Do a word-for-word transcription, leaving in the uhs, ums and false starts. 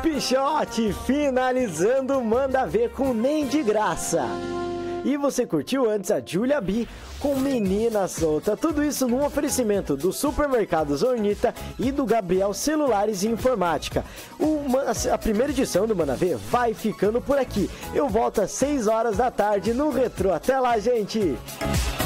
Pichote, finalizando Manda Ver com Nem de Graça. E você curtiu antes a Julia B com Menina Solta. Tudo isso num oferecimento do Supermercado Zornita e do Gabriel Celulares e Informática. O, a primeira edição do Manda Ver vai ficando por aqui. Eu volto às seis horas da tarde no Retrô. Até lá, gente!